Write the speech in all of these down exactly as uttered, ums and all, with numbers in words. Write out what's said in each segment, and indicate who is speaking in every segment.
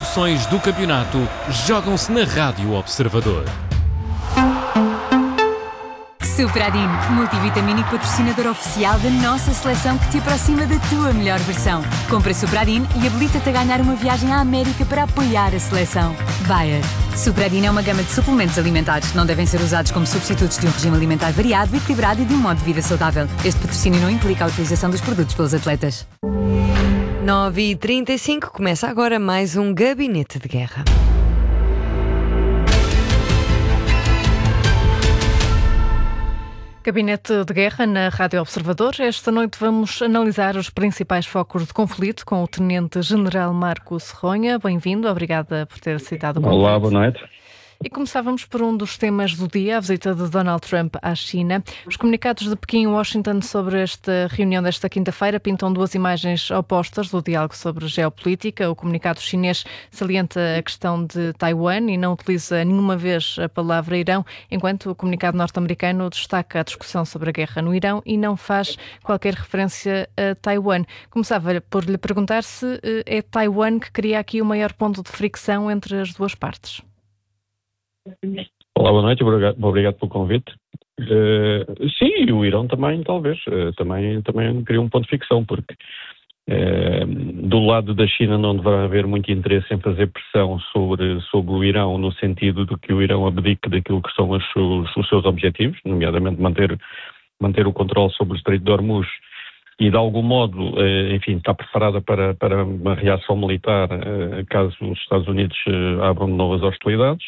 Speaker 1: emoções do campeonato jogam-se na Rádio Observador.
Speaker 2: Supradin, multivitamínico patrocinador oficial da nossa seleção que te aproxima da tua melhor versão. Compra Supradin e habilita-te a ganhar uma viagem à América para apoiar a seleção. Bayer. Supradin é uma gama de suplementos alimentares. Não devem ser usados como substitutos de um regime alimentar variado, equilibrado e de um modo de vida saudável. Este patrocínio não implica a utilização dos produtos pelos atletas.
Speaker 3: nove e trinta e cinco, começa agora mais um Gabinete de Guerra.
Speaker 4: Gabinete de Guerra na Rádio Observador. Esta noite vamos analisar os principais focos de conflito com o Tenente-General Marco Serronha. Bem-vindo, obrigada por ter aceitado o convite.
Speaker 5: Olá, boa noite.
Speaker 4: E começávamos por um dos temas do dia, a visita de Donald Trump à China. Os comunicados de Pequim e Washington sobre esta reunião desta quinta-feira pintam duas imagens opostas do diálogo sobre geopolítica. O comunicado chinês salienta a questão de Taiwan e não utiliza nenhuma vez a palavra Irão, enquanto o comunicado norte-americano destaca a discussão sobre a guerra no Irão e não faz qualquer referência a Taiwan. Começava por lhe perguntar se é Taiwan que cria aqui o maior ponto de fricção entre as duas partes.
Speaker 5: Olá, boa noite, obrigado, obrigado pelo convite. Uh, sim, o Irão também, talvez, uh, também, também cria um ponto de ficção, porque uh, do lado da China não deverá haver muito interesse em fazer pressão sobre, sobre o Irão, no sentido de que o Irão abdique daquilo que são os seus, os seus objetivos, nomeadamente manter, manter o controle sobre o Estreito de Hormuz e, de algum modo, uh, enfim, está preparada para, para uma reação militar uh, caso os Estados Unidos uh, abram novas hostilidades.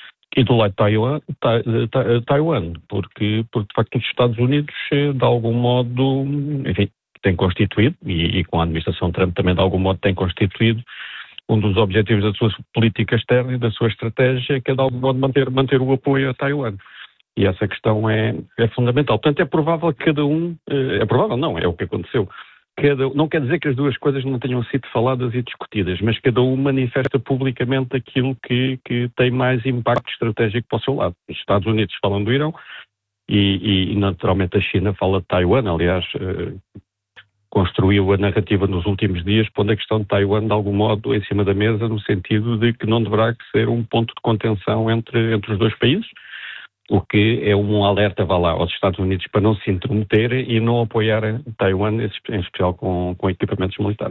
Speaker 5: E do lado de Taiwan, ta, ta, Taiwan porque, porque de facto os Estados Unidos de algum modo, enfim, têm constituído, e, e com a administração Trump também de algum modo têm constituído, um dos objetivos da sua política externa e da sua estratégia, que é de algum modo manter, manter o apoio a Taiwan. E essa questão é, é fundamental. Portanto, é provável que cada um, é provável não, é o que aconteceu. Cada, não quer dizer que as duas coisas não tenham sido faladas e discutidas, mas cada um manifesta publicamente aquilo que, que tem mais impacto estratégico para o seu lado. Os Estados Unidos falam do Irão e, e naturalmente a China fala de Taiwan. Aliás, eh, construiu a narrativa nos últimos dias, pondo a questão de Taiwan de algum modo em cima da mesa, no sentido de que não deverá ser um ponto de contenção entre, entre os dois países. O que é um alerta, vá lá, aos Estados Unidos para não se intrometerem e não apoiarem Taiwan, em especial com, com equipamentos militares.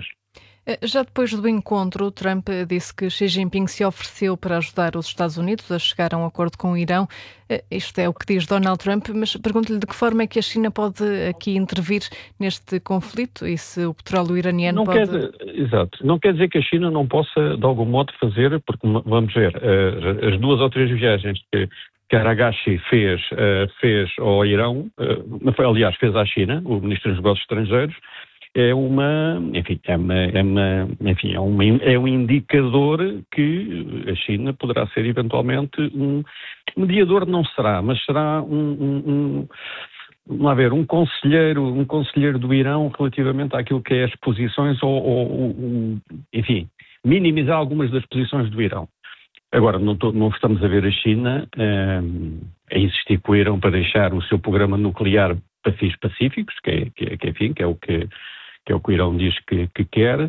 Speaker 4: Já depois do encontro, Trump disse que Xi Jinping se ofereceu para ajudar os Estados Unidos a chegar a um acordo com o Irão. Isto é o que diz Donald Trump, mas pergunto-lhe de que forma é que a China pode aqui intervir neste conflito e se o petróleo iraniano
Speaker 5: não
Speaker 4: pode...
Speaker 5: Quer dizer, exato. Não quer dizer que a China não possa, de algum modo, fazer, porque vamos ver, as duas ou três viagens que que Aragashi fez, uh, fez ao Irão, uh, aliás, fez à China, o Ministro dos Negócios Estrangeiros, é uma, enfim, é uma, é uma, enfim, é uma, é um indicador que a China poderá ser eventualmente um mediador, não será, mas será um, um, um vamos lá ver, um conselheiro, um conselheiro do Irão relativamente àquilo que é as posições ou, ou, ou enfim, minimizar algumas das posições do Irão. Agora, não, tô, não estamos a ver a China um, a insistir com o Irão para deixar o seu programa nuclear para fins pacíficos, que é, que é, que, enfim, que é, o, que, que é o que o Irão diz que, que quer,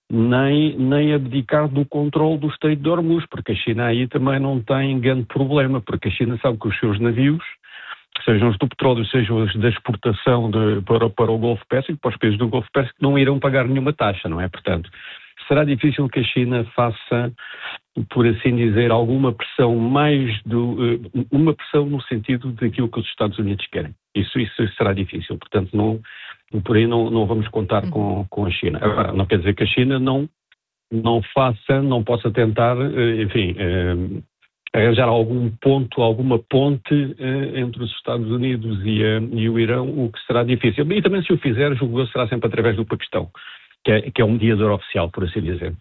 Speaker 5: nem, nem abdicar do controle do Estreito de Hormuz, porque a China aí também não tem grande problema, porque a China sabe que os seus navios, sejam os do petróleo, sejam os da exportação de, para, para o Golfo Pérsico, para os países do Golfo Pérsico, não irão pagar nenhuma taxa, não é? Portanto, será difícil que a China faça, por assim dizer, alguma pressão mais do, uma pressão no sentido daquilo que os Estados Unidos querem. Isso, isso será difícil. Portanto, não, por aí não, não vamos contar com, com a China. Agora, não quer dizer que a China não, não faça, não possa tentar, enfim, arranjar algum ponto, alguma ponte entre os Estados Unidos e, a, e o Irão, o que será difícil. E também, se o fizer, julgo eu, será sempre através do Paquistão, que é, que é um mediador oficial, por assim dizer.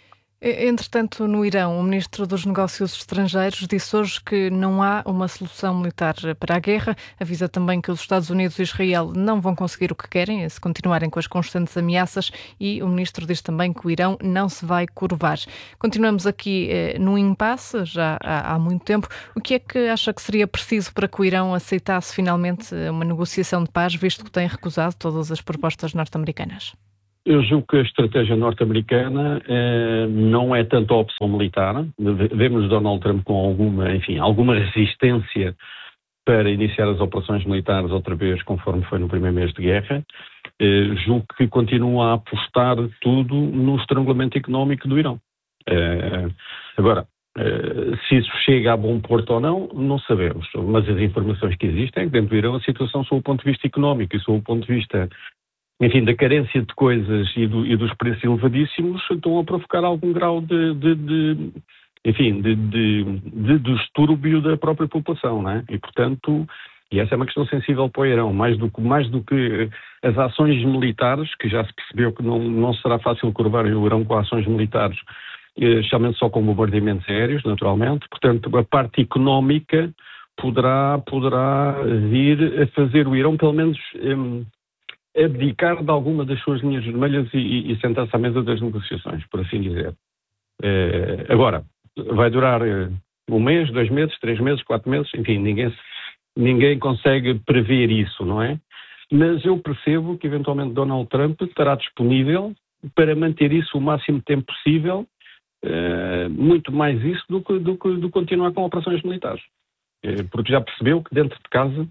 Speaker 4: Entretanto, no Irão, o Ministro dos Negócios Estrangeiros disse hoje que não há uma solução militar para a guerra. Avisa também que os Estados Unidos e Israel não vão conseguir o que querem se continuarem com as constantes ameaças e o Ministro diz também que o Irão não se vai curvar. Continuamos aqui eh, num impasse, já há, há muito tempo. O que é que acha que seria preciso para que o Irão aceitasse finalmente uma negociação de paz, visto que tem recusado todas as propostas norte-americanas?
Speaker 5: Eu julgo que a estratégia norte-americana eh, não é tanto a opção militar. Vemos Donald Trump com alguma, enfim, alguma resistência para iniciar as operações militares outra vez, conforme foi no primeiro mês de guerra. Eh, julgo que continua a apostar tudo no estrangulamento económico do Irão. Eh, agora, eh, se isso chega a bom porto ou não, não sabemos. Mas as informações que existem é que dentro do Irão a situação, sob o ponto de vista económico e sob o ponto de vista, enfim, da carência de coisas e, do, e dos preços elevadíssimos, estão a provocar algum grau de, de, de enfim, de, de, de distúrbio da própria população, não é? E, portanto, e essa é uma questão sensível para o Irão, mais do que, mais do que as ações militares, que já se percebeu que não, não será fácil curvar o Irão com ações militares, especialmente só com bombardeamentos aéreos, naturalmente. Portanto, a parte económica poderá, poderá vir a fazer o Irão, pelo menos, um, abdicar de alguma das suas linhas vermelhas e, e, e sentar-se à mesa das negociações, por assim dizer. Uh, agora, vai durar uh, um mês, dois meses, três meses, quatro meses, enfim, ninguém, ninguém consegue prever isso, não é? Mas eu percebo que, eventualmente, Donald Trump estará disponível para manter isso o máximo tempo possível, uh, muito mais isso do que, do que, do que continuar com operações militares. Uh, porque já percebeu que dentro de casa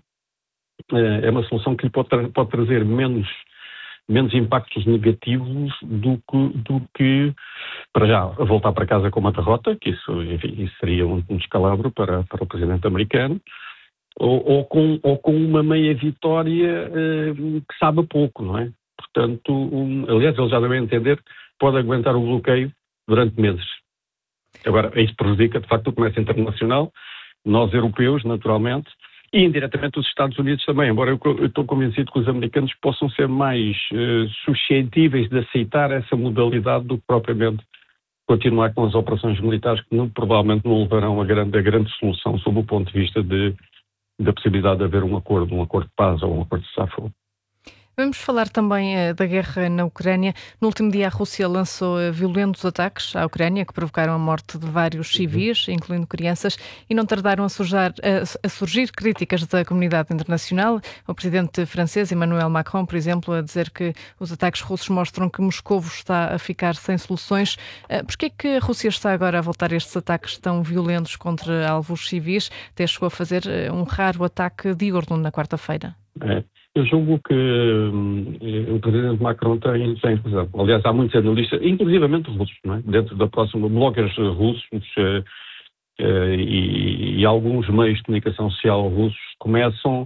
Speaker 5: é uma solução que lhe pode, tra- pode trazer menos, menos impactos negativos do que, do que, para já, voltar para casa com uma derrota, que isso, enfim, isso seria um, um descalabro para, para o presidente americano, ou, ou, com, ou com uma meia vitória eh, que sabe pouco, não é? Portanto, um, aliás, ele já deve entender que pode aguentar o bloqueio durante meses. Agora, isso prejudica, de facto, o comércio internacional, nós europeus, naturalmente, e indiretamente os Estados Unidos também, embora eu, eu estou convencido que os americanos possam ser mais uh, suscetíveis de aceitar essa modalidade do que propriamente continuar com as operações militares, que não, provavelmente não levarão a grande, a grande solução sob o ponto de vista de, da possibilidade de haver um acordo, um acordo de paz ou um acordo de cessar-fogo.
Speaker 4: Vamos falar também uh, da guerra na Ucrânia. No último dia a Rússia lançou uh, violentos ataques à Ucrânia que provocaram a morte de vários civis, uhum. incluindo crianças, e não tardaram a, surjar, uh, a surgir críticas da comunidade internacional. O presidente francês Emmanuel Macron, por exemplo, a dizer que os ataques russos mostram que Moscovo está a ficar sem soluções. Uh, Porquê é que a Rússia está agora a voltar a estes ataques tão violentos contra alvos civis? Até chegou a fazer uh, um raro ataque diurno na quarta-feira.
Speaker 5: É. Eu julgo que hum, o presidente Macron tem, tem razão. Aliás, há muitos analistas, inclusivamente russos, não é? Dentro da próxima, bloggers russos uh, uh, e, e alguns meios de comunicação social russos começam uh,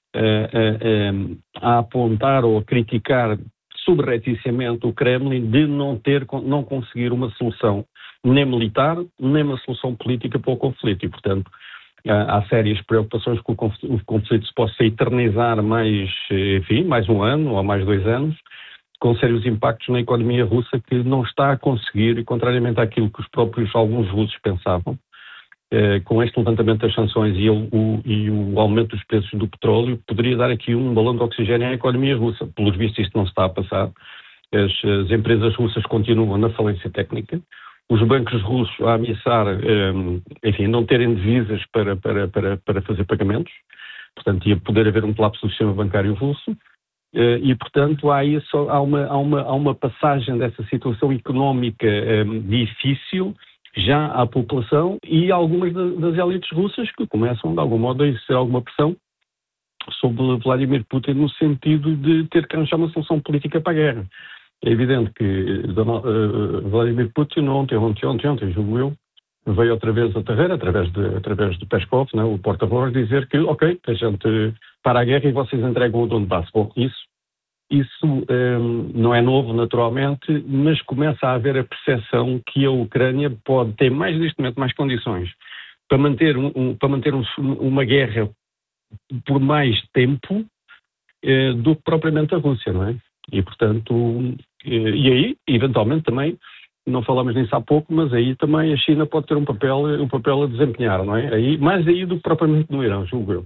Speaker 5: uh, a apontar ou a criticar subrepticiamente o Kremlin de não, ter, não conseguir uma solução nem militar, nem uma solução política para o conflito. E, portanto, há sérias preocupações que o conflito se possa eternizar mais, enfim, mais um ano ou mais dois anos, com sérios impactos na economia russa que não está a conseguir, contrariamente àquilo que os próprios alguns russos pensavam, eh, com este levantamento das sanções e o, o, e o aumento dos preços do petróleo, poderia dar aqui um balão de oxigênio à economia russa. Pelos vistos isto não se está a passar. As, as empresas russas continuam na falência técnica. Os bancos russos a ameaçar, enfim, não terem divisas para, para, para, para fazer pagamentos, portanto ia poder haver um colapso do sistema bancário russo e, portanto, há, isso, há, uma, há, uma, há uma passagem dessa situação económica difícil já à população e algumas das elites russas que começam, de algum modo, a exercer alguma pressão sobre Vladimir Putin no sentido de ter que arranjar uma solução política para a guerra. É evidente que uh, Vladimir Putin ontem, ontem, ontem, ontem, julgo eu, veio outra vez a terreira, através de, através de Peskov, né, o porta-voz, dizer que, ok, a gente para a guerra e vocês entregam o Donbass. Bom, isso, isso um, não é novo, naturalmente, mas começa a haver a percepção que a Ucrânia pode ter mais, neste momento, mais condições para manter, um, um, para manter um, uma guerra por mais tempo uh, do que propriamente a Rússia, não é? E, portanto, e aí, eventualmente também, não falamos nisso há pouco, mas aí também a China pode ter um papel, um papel a desempenhar, não é? Aí, mais aí do que propriamente no Irão, julgo eu.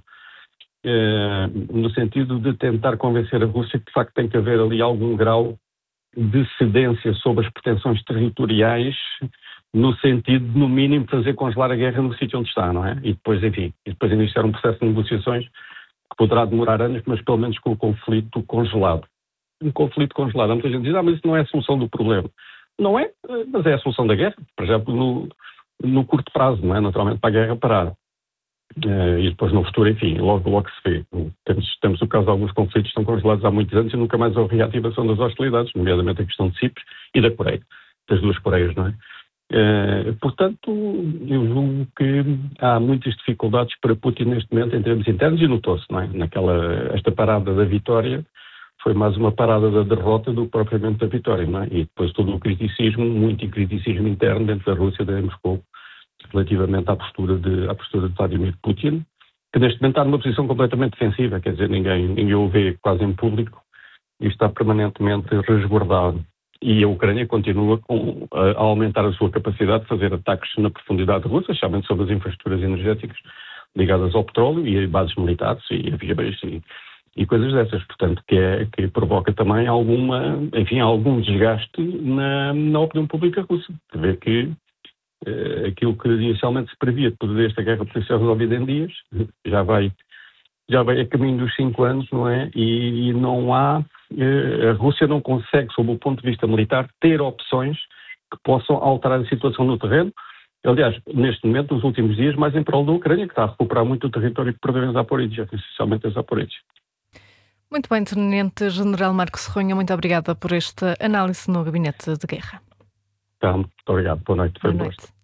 Speaker 5: É, no sentido de tentar convencer a Rússia que, de facto, tem que haver ali algum grau de cedência sobre as pretensões territoriais, no sentido de, no mínimo, fazer congelar a guerra no sítio onde está, não é? E depois, enfim, e depois iniciar um processo de negociações que poderá demorar anos, mas pelo menos com o conflito congelado. um conflito congelado. Há muita gente que diz, ah, mas isso não é a solução do problema. Não é, mas é a solução da guerra. Por exemplo, no, no curto prazo, não é? Naturalmente, para a guerra parar. Uh, e depois no futuro, enfim, logo, logo se vê. Temos, temos o caso de alguns conflitos que estão congelados há muitos anos e nunca mais houve reativação das hostilidades, nomeadamente a questão de Cipres e da Coreia, das duas Coreias, não é? Uh, portanto, eu julgo que há muitas dificuldades para Putin neste momento em termos internos e notou-se, não é? Naquela, esta parada da vitória foi mais uma parada da derrota do que propriamente da vitória, não é? E depois todo o criticismo, muito criticismo interno dentro da Rússia, de Moscou, relativamente à postura de, à postura de Vladimir Putin, que neste momento está numa posição completamente defensiva, quer dizer, ninguém, ninguém o vê quase em público e está permanentemente resguardado. E a Ucrânia continua com, a aumentar a sua capacidade de fazer ataques na profundidade russa, especialmente sobre as infraestruturas energéticas ligadas ao petróleo e a bases militares e aviões e, e coisas dessas. Portanto, que, é, que provoca também alguma, enfim, algum desgaste na, na opinião pública russa. De ver que Uh, aquilo que inicialmente se previa de poder esta guerra poder ser resolvida em dias, já vai, já vai a caminho dos cinco anos, não é? E, e não há, uh, a Rússia não consegue, sob o ponto de vista militar, ter opções que possam alterar a situação no terreno. Aliás, neste momento, nos últimos dias, mais em prol da Ucrânia, que está a recuperar muito o território que perdeu em Zaporizhia, essencialmente em Zaporizhia.
Speaker 4: Muito bem, Tenente General Marco Serronha, muito obrigada por esta análise no Gabinete de Guerra.
Speaker 5: Tá, muito obrigado. Boa noite. Foi
Speaker 4: Boa
Speaker 5: um
Speaker 4: noite.
Speaker 5: gosto.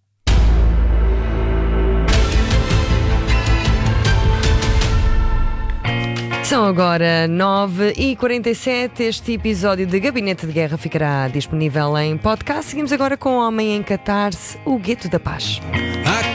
Speaker 3: São agora nove e quarenta e sete. Este episódio de Gabinete de Guerra ficará disponível em podcast. Seguimos agora com o Homem em Catarse, o Gueto da Paz.